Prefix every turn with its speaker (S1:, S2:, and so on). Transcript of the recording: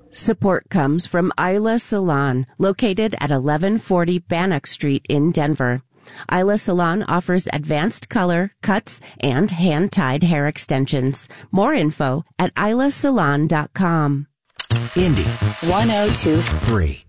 S1: Support comes from Isla Salon, located at 1140 Bannock Street in Denver. Isla Salon offers advanced color, cuts, and hand-tied hair extensions. More info at islasalon.com.
S2: Indy 102.3.